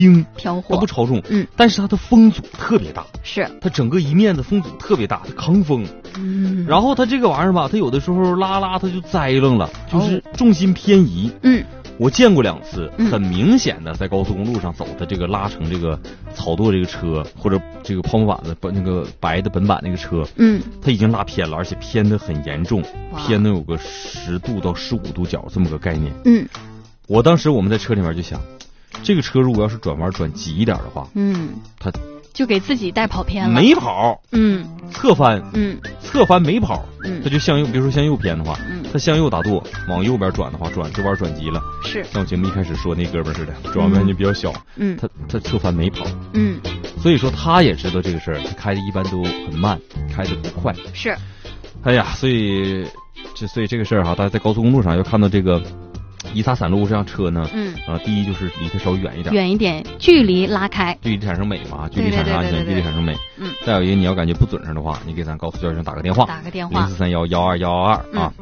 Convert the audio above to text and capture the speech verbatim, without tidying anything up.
轻飘忽， 它不超重， 嗯， 但是它的风阻特别大， 是它整个一面的风阻特别大，它抗风。 嗯， 然后它这个玩意儿吧，它有的时候拉拉它就栽楞了，就是重心偏移。 嗯， 我见过两次， 嗯很明显的在高速公路上走的这个拉成这个草垛这个车，或者这个泡沫板的不那个白的本板那个车， 嗯， 它已经拉偏了，而且偏的很严重， 哇偏能有个十度到十五度角这么个概念。 嗯我当时我们在车里面就想，这个车如果要是转弯转急一点的话， 嗯， 它就给自己带跑偏了， 没跑， 嗯侧翻， 嗯侧翻没跑， 嗯它就向右，比如说向右偏的话， 嗯， 它向右打舵，往右边转的话，转这弯转急了， 是， 像我节目一开始说那哥们儿似的，转弯半径比较小， 嗯他他侧翻没跑， 嗯所以说他也知道这个事儿，他开的一般都很慢，开的不快。 是， 哎呀，所以这所以这个事儿哈，大家在高速公路上要看到这个一擦散路这辆车呢， 嗯啊、第一就是离它稍微远一点， 远一点，距离拉开， 距离产生美嘛，距离产生安全， 对对对对对距离产生美。 嗯， 再有一个，你要感觉不准时的话，你给咱高速交警打个电话， 打个电话零四三幺幺二幺二二啊。